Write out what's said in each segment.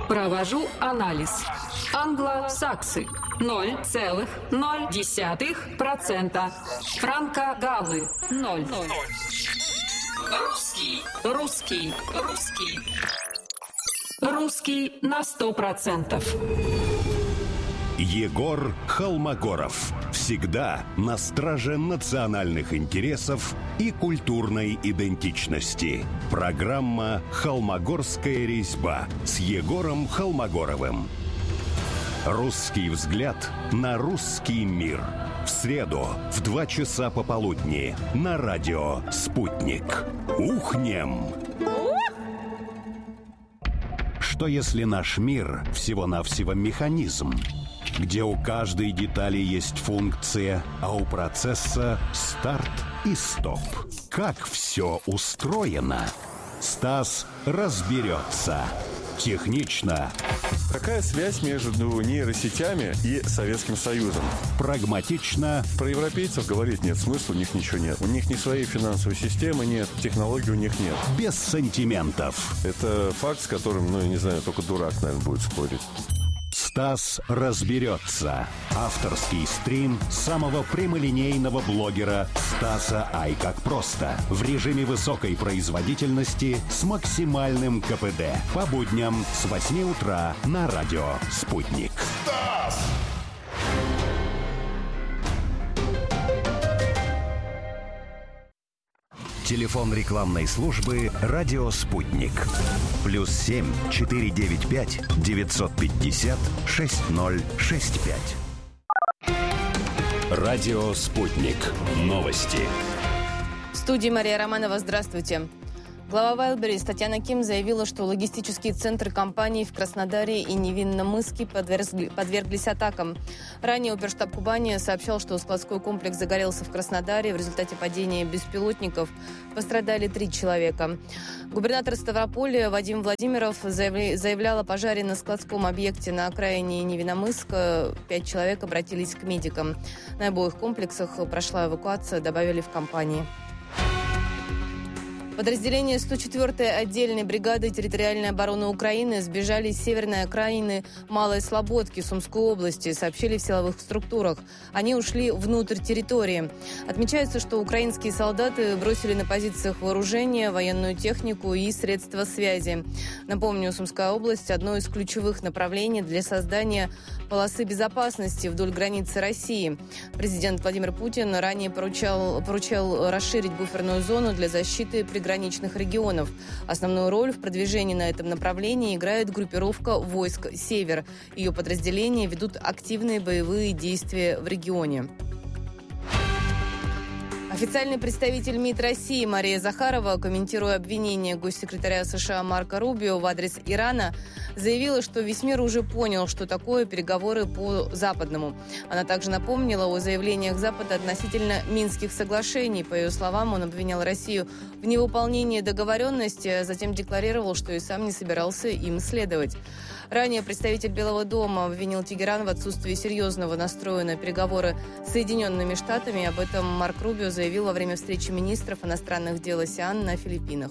Провожу анализ. Англосаксы 0,0%. Франко-галлы 0. Русский на 100%. Егор Холмогоров. Всегда на страже национальных интересов и культурной идентичности. Программа «Холмогорская резьба» с Егором Холмогоровым. Русский взгляд на русский мир. В среду в 2 часа пополудни на радио «Спутник». Ухнем! Что если наш мир всего-навсего механизм, где у каждой детали есть функция, а у процесса старт и стоп? Как все устроено? Стас разберется. Технично. Какая связь между нейросетями и Советским Союзом? Прагматично. Про европейцев говорить нет смысла, у них ничего нет. У них ни своей финансовой системы нет, технологий у них нет. Без сантиментов. Это факт, с которым, я не знаю, только дурак, наверное, будет спорить. Стас разберется. Авторский стрим самого прямолинейного блогера Стаса Ай как просто. В режиме высокой производительности с максимальным КПД. По будням с 8 утра на радио «Спутник». Стас! Телефон рекламной службы «Радио Спутник». +7 495 950 6065. Радио Спутник. Новости. В студии Мария Романова. Здравствуйте. Глава Wildberries Татьяна Ким заявила, что логистические центры компаний в Краснодаре и Невинномысске подверглись атакам. Ранее оперштаб Кубани сообщал, что складской комплекс загорелся в Краснодаре. В результате падения беспилотников пострадали 3 человека. Губернатор Ставрополя Вадим Владимиров заявлял о пожаре на складском объекте на окраине Невинномысска. 5 человек обратились к медикам. На обоих комплексах прошла эвакуация, добавили в компании. Подразделения 104-й отдельной бригады территориальной обороны Украины сбежали с северной окраины Малой Слободки Сумской области, сообщили в силовых структурах. Они ушли внутрь территории. Отмечается, что украинские солдаты бросили на позициях вооружения, военную технику и средства связи. Напомню, Сумская область – одно из ключевых направлений для создания полосы безопасности вдоль границы России. Президент Владимир Путин ранее поручал расширить буферную зону для защиты приграничных регионов. Основную роль в продвижении на этом направлении играет группировка войск «Север». Ее подразделения ведут активные боевые действия в регионе. Официальный представитель МИД России Мария Захарова, комментируя обвинения госсекретаря США Марко Рубио в адрес Ирана, заявила, что весь мир уже понял, что такое переговоры по-западному. Она также напомнила о заявлениях Запада относительно Минских соглашений. По ее словам, он обвинял Россию в невыполнении договоренности, а затем декларировал, что и сам не собирался им следовать. Ранее представитель Белого дома обвинил Тегеран в отсутствии серьезного настроя на переговоры с Соединенными Штатами. Об этом Марк Рубио заявил во время встречи министров иностранных дел АСЕАН на Филиппинах.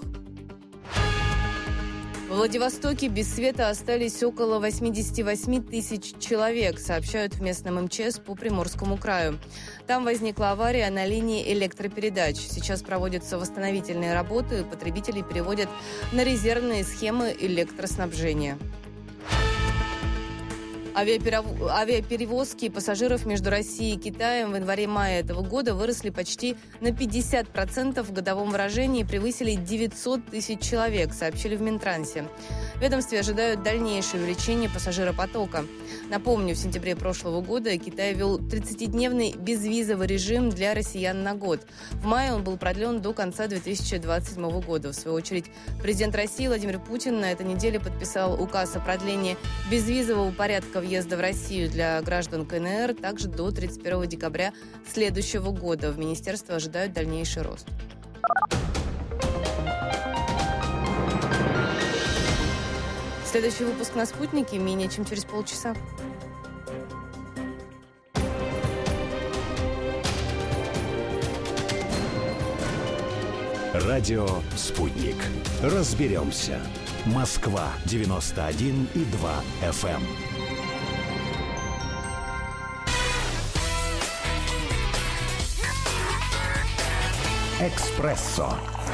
В Владивостоке без света остались около 88 тысяч человек, сообщают в местном МЧС по Приморскому краю. Там возникла авария на линии электропередач. Сейчас проводятся восстановительные работы, потребителей переводят на резервные схемы электроснабжения. Авиаперевозки пассажиров между Россией и Китаем в январе-мае этого года выросли почти на 50%, в годовом выражении превысили 900 тысяч человек, сообщили в Минтрансе. В ведомстве ожидают дальнейшее увеличение пассажиропотока. Напомню, в сентябре прошлого года Китай ввел 30-дневный безвизовый режим для россиян на год. В мае он был продлен до конца 2027 года. В свою очередь, президент России Владимир Путин на этой неделе подписал указ о продлении безвизового порядка въезда в Россию для граждан КНР также до 31 декабря следующего года. В министерстве ожидают дальнейший рост. Следующий выпуск на «Спутнике» менее чем через полчаса. Радио «Спутник». Разберемся. Москва 91,2 FM. «Экспрессо».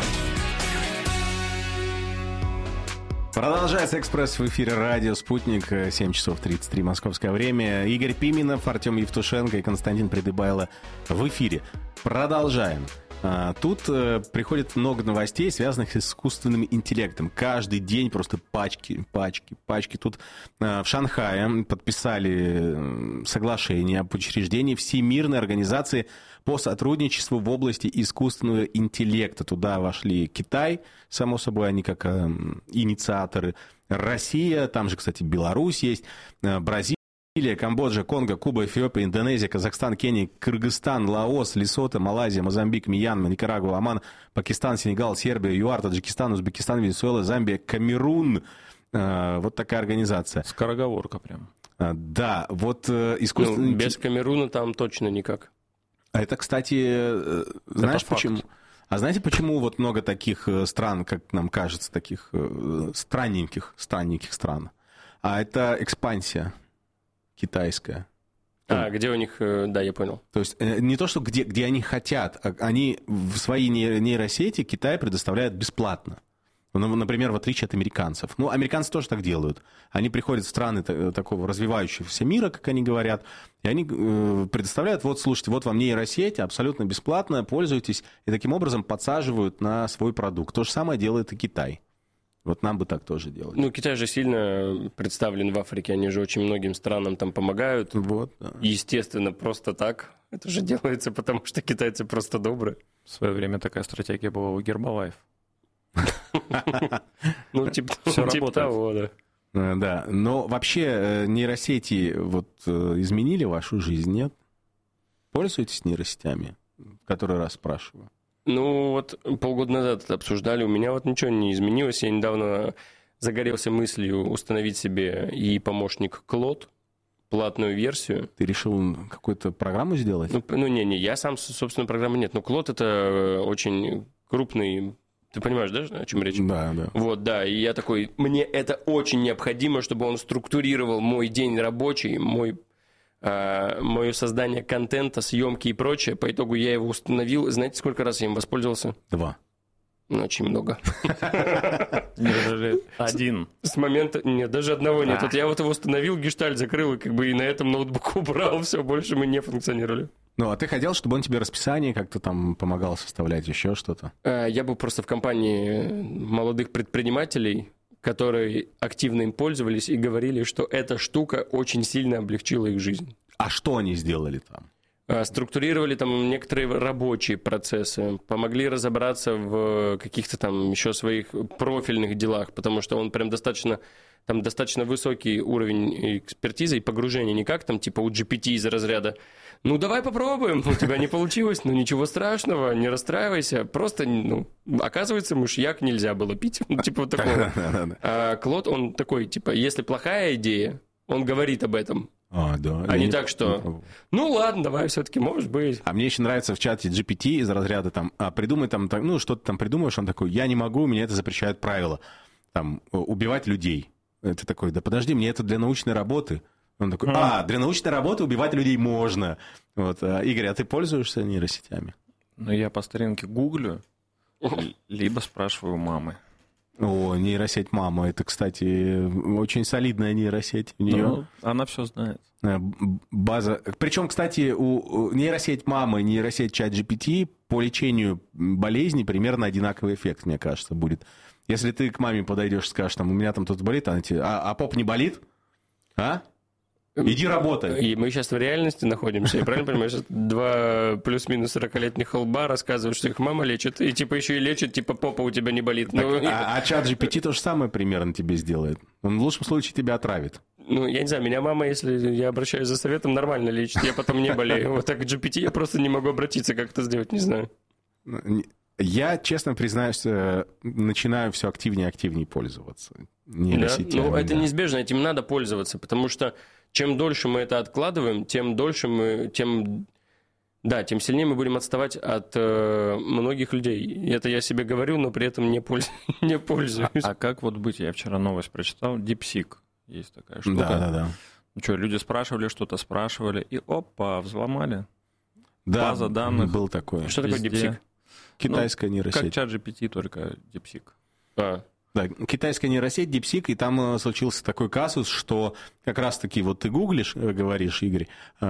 Продолжается «Экспресс» в эфире радио «Спутник». 7 часов 33 московское время. Игорь Пименов, Артем Евтушенко и Константин Придыбайло в эфире. Продолжаем. Тут приходит много новостей, связанных с искусственным интеллектом. Каждый день просто пачки. Тут в Шанхае подписали соглашение об учреждении Всемирной организации по сотрудничеству в области искусственного интеллекта. Туда вошли Китай, само собой, они как инициаторы, Россия, там же, кстати, Беларусь есть, Бразилия, Камбоджа, Конго, Куба, Эфиопия, Индонезия, Казахстан, Кения, Кыргызстан, Лаос, Лесото, Малайзия, Мозамбик, Мьянма, Никарагуа, Оман, Пакистан, Сенегал, Сербия, ЮАР, Таджикистан, Узбекистан, Венесуэла, Замбия, Камерун. Вот такая организация. Скороговорка прям. Да, вот искусственный... Ну, без Камеруна там точно никак. Это, кстати, знаешь почему? А знаете, почему вот много таких стран, как нам кажется, таких странненьких стран? А это экспансия китайская. Где у них, да, я понял. То есть не то, что где они хотят, они в свои нейросети Китай предоставляет бесплатно. Ну, например, в отличие от американцев. Ну, американцы тоже так делают. Они приходят в страны такого развивающегося мира, как они говорят, и они предоставляют, вот, слушайте, вот вам нейросеть, абсолютно бесплатно, пользуйтесь, и таким образом подсаживают на свой продукт. То же самое делает и Китай. Вот нам бы так тоже делать. Ну, Китай же сильно представлен в Африке, они же очень многим странам там помогают. Вот, да. Естественно, просто так. Это же делается, потому что китайцы просто добрые. В свое время такая стратегия была у Гербалайф. Ну, типа того, да. Да, но вообще нейросети вот изменили вашу жизнь, нет? Пользуетесь нейросетями? В который раз спрашиваю. Ну, вот полгода назад это обсуждали, у меня вот ничего не изменилось. Я недавно загорелся мыслью установить себе и помощник Клод, платную версию. Ты решил какую-то программу сделать? Ну не, я сам, собственно, программы нет. Но Клод это очень крупный... Ты понимаешь, да, о чем речь? Да. Вот, да, и я такой, мне это очень необходимо, чтобы он структурировал мой день рабочий, мое создание контента, съемки и прочее. По итогу я его установил. Знаете, сколько раз я им воспользовался? 2. Ну, очень много. Даже 1. С момента... Нет, даже одного нет. Вот я вот его установил, гештальт закрыл, и на этом ноутбук убрал, все, больше мы не функционировали. Ну, а ты хотел, чтобы он тебе расписание как-то там помогал составлять, еще что-то? Я был просто в компании молодых предпринимателей, которые активно им пользовались и говорили, что эта штука очень сильно облегчила их жизнь. А что они сделали там? Структурировали там некоторые рабочие процессы, помогли разобраться в каких-то там еще своих профильных делах, потому что он прям достаточно высокий уровень экспертизы и погружения, не как там типа у GPT из разряда. Ну, давай попробуем, у тебя не получилось, ну, ничего страшного, не расстраивайся, просто, оказывается, мышьяк нельзя было пить, типа вот такого. А Клод, он такой, типа, если плохая идея, он говорит об этом. Да. А не так, что, ну ладно, давай все-таки, может быть. А мне еще нравится в чате GPT из разряда там, придумай там, ну, что-то там придумаешь, он такой, я не могу, мне это запрещают правила, там, убивать людей. Ты такой, да подожди, мне это для научной работы. Он такой, для научной работы убивать людей можно. Вот. Игорь, а ты пользуешься нейросетями? Ну, я по старинке гуглю, либо спрашиваю у мамы. О, нейросеть мама. Это, кстати, очень солидная нейросеть. У нее она все знает. База. Причем, кстати, у нейросеть мамы и нейросеть ChatGPT по лечению болезней примерно одинаковый эффект, мне кажется, будет. Если ты к маме подойдешь и скажешь, там, у меня там тут болит, она тебе, поп не болит? Иди работай. И мы сейчас в реальности находимся, я правильно понимаю, что 2 плюс-минус 40-летних лба рассказывают, что их мама лечит, и типа еще и лечит, типа попа у тебя не болит. А чат GPT то же самое примерно тебе сделает. Он в лучшем случае тебя отравит. Ну, я не знаю, меня мама, если я обращаюсь за советом, нормально лечит, я потом не болею. Вот так к GPT я просто не могу обратиться, как это сделать, не знаю. Я, честно признаюсь, начинаю все активнее и активнее пользоваться нейросетями. Ну, это неизбежно, этим надо пользоваться, потому что чем дольше мы это откладываем, тем Да, тем сильнее мы будем отставать от многих людей. Это я себе говорю, но при этом не пользуюсь. А как вот быть? Я вчера новость прочитал. DeepSeek есть такая штука. Да. Ну что, люди спрашивали, что-то спрашивали, и опа, взломали. Да, База данных. был такой. Что такое везде. DeepSeek? Китайская нейросеть. Как ChatGPT, только DeepSeek. Да, китайская нейросеть, DeepSeek, и там случился такой казус, что как раз-таки вот ты гуглишь, говоришь, Игорь,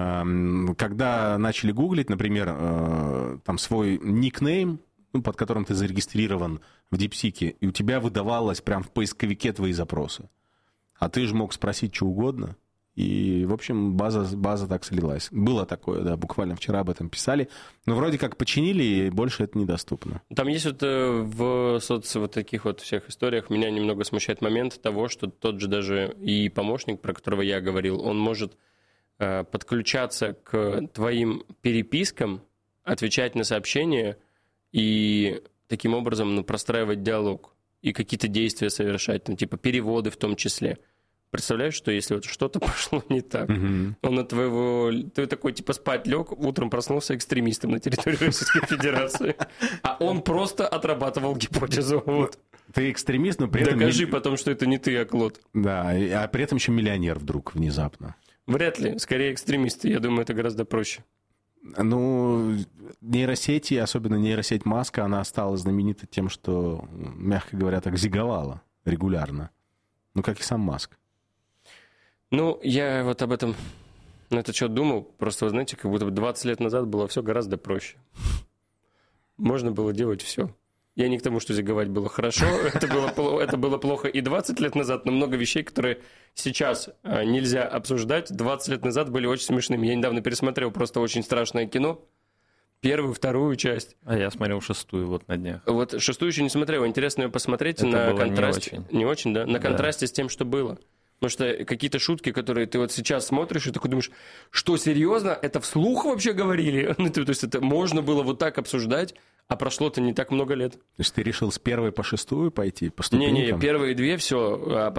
когда начали гуглить, например, там свой никнейм, под которым ты зарегистрирован в DeepSeek, и у тебя выдавалось прям в поисковике твои запросы. А ты же мог спросить что угодно. И, в общем, база так слилась. Было такое, да, буквально вчера об этом писали. Но вроде как починили, и больше это недоступно. Там есть вот в вот таких вот всех историях меня немного смущает момент того, что тот же даже и помощник, про которого я говорил, он может подключаться к твоим перепискам, отвечать на сообщения и таким образом простраивать диалог и какие-то действия совершать, ну, типа переводы в том числе. Представляешь, что если вот что-то пошло не так, он от твоего... Ты такой, типа, спать лег, утром проснулся экстремистом на территории Российской Федерации, а он просто отрабатывал гипотезу. Вот. Ты экстремист, но при этом... Докажи потом, что это не ты, а Клод. Да, а при этом еще миллионер вдруг внезапно. Вряд ли, скорее экстремисты. Я думаю, это гораздо проще. Ну, нейросети, особенно нейросеть Маска, она стала знаменита тем, что, мягко говоря, так зиговала регулярно. Ну, как и сам Маск. Ну, я вот об этом на этот счет думал. Просто, вы знаете, как будто бы 20 лет назад было все гораздо проще. Можно было делать все. Я не к тому, что зиговать было хорошо. Это было плохо и 20 лет назад, но много вещей, которые сейчас нельзя обсуждать, 20 лет назад были очень смешными. Я недавно пересмотрел просто очень страшное кино. Первую, вторую часть. А я смотрел 6-ю вот на днях. Вот 6-ю еще не смотрел. Интересно ее посмотреть Это на было контрасте. Не очень, да? На Да. контрасте с тем, что было. Потому что какие-то шутки, которые ты вот сейчас смотришь, и такой думаешь, что, серьезно? Это вслух вообще говорили? Ну, то есть это можно было вот так обсуждать, а прошло-то не так много лет. То есть ты решил с 1 по 6 пойти по ступенькам? Не-не, первые две все, а